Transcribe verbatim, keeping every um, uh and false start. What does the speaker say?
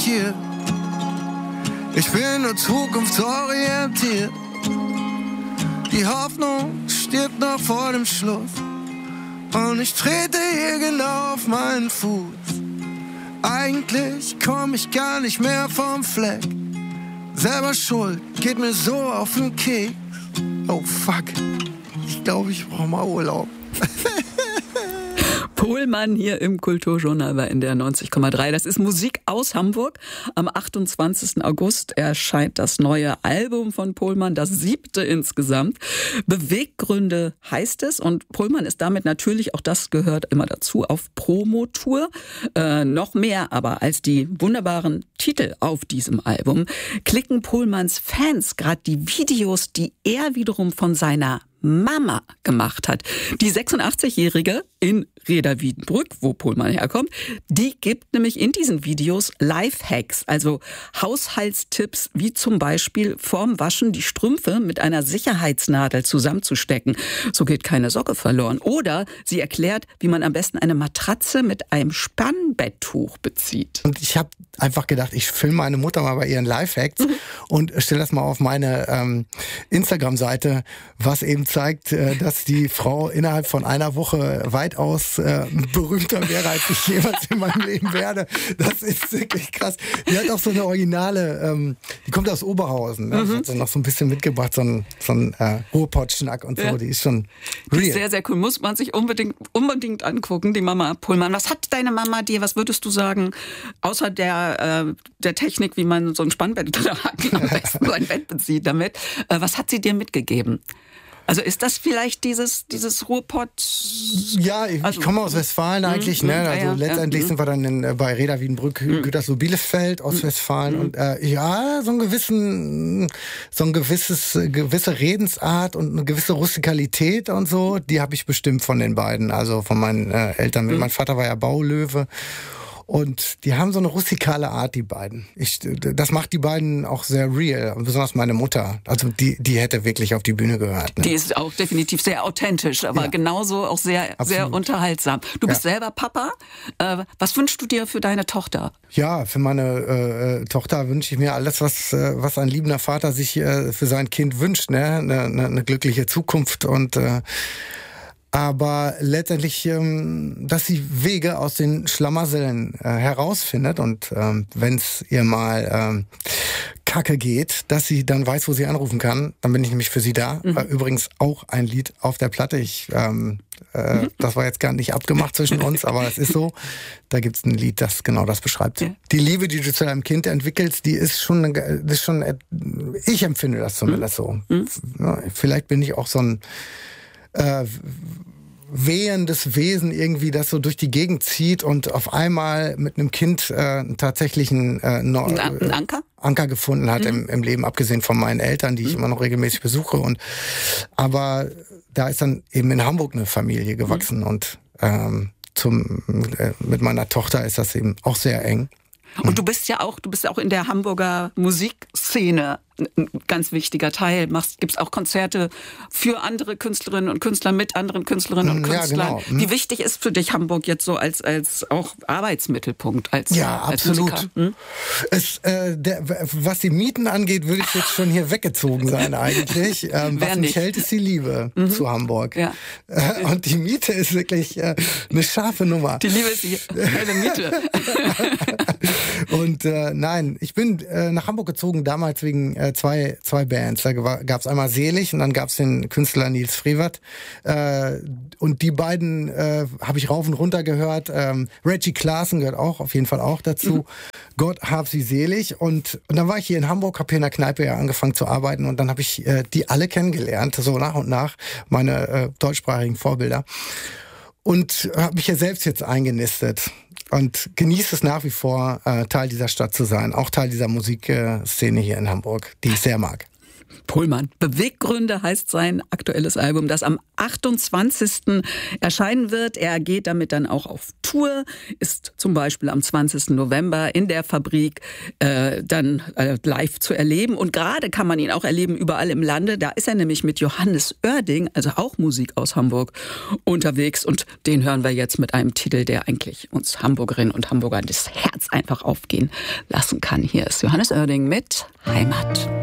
schockiert. Ich bin nur zukunftsorientiert. Die Hoffnung stirbt noch vor dem Schluss. Und ich trete hier genau auf meinen Fuß. Eigentlich komm ich gar nicht mehr vom Fleck. Selber schuld, geht mir so auf den Keks. Oh fuck, ich glaube, ich brauche mal Urlaub. Pohlmann hier im Kulturjournal bei N D R neunzig Komma drei. Das ist Musik aus Hamburg. Am achtundzwanzigsten August erscheint das neue Album von Pohlmann, das siebte insgesamt. Beweggründe heißt es, und Pohlmann ist damit natürlich, auch das gehört immer dazu, auf Promotour. Äh, noch mehr aber als die wunderbaren Titel auf diesem Album klicken Pohlmanns Fans gerade die Videos, die er wiederum von seiner Mama gemacht hat. Die sechsundachtzig-Jährige in Reda-Wiedenbrück, wo Pohlmann herkommt, die gibt nämlich in diesen Videos Lifehacks, also Haushaltstipps, wie zum Beispiel vorm Waschen die Strümpfe mit einer Sicherheitsnadel zusammenzustecken. So geht keine Socke verloren. Oder sie erklärt, wie man am besten eine Matratze mit einem Spannbetttuch bezieht. Und ich habe einfach gedacht, ich filme meine Mutter mal bei ihren Lifehacks mhm. und stelle das mal auf meine ähm, Instagram-Seite, was eben zeigt, äh, dass die Frau innerhalb von einer Woche weitaus äh, berühmter wäre, als ich jemals in meinem Leben werde. Das ist wirklich krass. Die hat auch so eine originale, ähm, die kommt aus Oberhausen, ne? Mhm. Hat so noch so ein bisschen mitgebracht, so ein, so ein äh, Ruhrpott-Schnack und so. Ja. Die ist schon real. Die ist sehr, sehr cool. Muss man sich unbedingt, unbedingt angucken, die Mama Pohlmann. Was hat deine Mama dir, was würdest du sagen, außer der, äh, der Technik, wie man so ein Spannbett am besten sein Bett bezieht damit, äh, was hat sie dir mitgegeben? Also ist das vielleicht dieses, dieses Ruhrpott? Ja, ich, also, ich komme aus Westfalen eigentlich. Mm, ne? Also ja, letztendlich ja. sind wir dann in, bei Reda Wiedenbrück, mm. Gütersloh, Bielefeld, Ostwestfalen. Mm. Und äh, ja, so ein gewissen, so ein gewisses, gewisse Redensart und eine gewisse Rustikalität und so, die habe ich bestimmt von den beiden, also von meinen äh, Eltern. Mm. Mein Vater war ja Baulöwe. Und die haben so eine rustikale Art, die beiden. Ich, das macht die beiden auch sehr real, besonders meine Mutter. Also die, die hätte wirklich auf die Bühne gehört. Ne? Die ist auch definitiv sehr authentisch, aber ja. genauso auch sehr, sehr unterhaltsam. Du bist ja. selber Papa. Äh, was wünschst du dir für deine Tochter? Ja, für meine äh, Tochter wünsche ich mir alles, was, äh, was ein liebender Vater sich äh, für sein Kind wünscht. Ne? Eine, eine, eine glückliche Zukunft und äh, aber letztendlich, ähm, dass sie Wege aus den Schlamasselen äh, herausfindet und ähm, wenn es ihr mal ähm, kacke geht, dass sie dann weiß, wo sie anrufen kann. Dann bin ich nämlich für sie da. Mhm. Äh, übrigens auch ein Lied auf der Platte. Ich, ähm, äh, mhm. Das war jetzt gar nicht abgemacht zwischen uns, aber es ist so. Da gibt's ein Lied, das genau das beschreibt. Ja. Die Liebe, die du zu deinem Kind entwickelst, die ist schon, das ist schon, ich empfinde das zumindest mhm. so. Mhm. Vielleicht bin ich auch so ein Äh, wehendes Wesen irgendwie, das so durch die Gegend zieht und auf einmal mit einem Kind äh, einen tatsächlichen äh, no- ein Anker? Anker gefunden hat mhm. im, im Leben, abgesehen von meinen Eltern, die ich mhm. immer noch regelmäßig besuche. Und aber da ist dann eben in Hamburg eine Familie gewachsen mhm. und ähm, zum äh, mit meiner Tochter ist das eben auch sehr eng. Und du bist ja auch, du bist ja auch in der Hamburger Musikszene ein ganz wichtiger Teil. Machst, gibt's auch Konzerte für andere Künstlerinnen und Künstler mit anderen Künstlerinnen und Künstlern. Ja, genau. Wie wichtig ist für dich Hamburg jetzt so als als auch Arbeitsmittelpunkt als Ja, als absolut. Musiker? Hm? Es, äh, der, was die Mieten angeht, würde ich jetzt schon hier weggezogen sein eigentlich. Ähm, was mich hält, ist die Liebe mhm. zu Hamburg. Ja. Äh, und die Miete ist wirklich äh, eine scharfe Nummer. Die Liebe ist die helle Miete. Und äh, nein, ich bin äh, nach Hamburg gezogen damals wegen äh, zwei zwei Bands. Da gab es einmal Selig und dann gab es den Künstler Nils Frevert. Äh, und die beiden äh, habe ich rauf und runter gehört. Ähm, Reggie Klaassen gehört auch auf jeden Fall auch dazu. Mhm. Gott hab sie selig. Und, und dann war ich hier in Hamburg, habe hier in der Kneipe ja angefangen zu arbeiten und dann habe ich äh, die alle kennengelernt, so nach und nach, meine äh, deutschsprachigen Vorbilder. Und habe mich ja selbst jetzt eingenistet und genieße es nach wie vor, äh, Teil dieser Stadt zu sein, auch Teil dieser Musikszene hier in Hamburg, die ich sehr mag. Pohlmann. Beweggründe heißt sein aktuelles Album, das am achtundzwanzigsten erscheinen wird. Er geht damit dann auch auf Tour, ist zum Beispiel am zwanzigsten November in der Fabrik äh, dann äh, live zu erleben. Und gerade kann man ihn auch erleben überall im Lande. Da ist er nämlich mit Johannes Oerding, also auch Musik aus Hamburg, unterwegs. Und den hören wir jetzt mit einem Titel, der eigentlich uns Hamburgerinnen und Hamburgern das Herz einfach aufgehen lassen kann. Hier ist Johannes Oerding mit Heimat.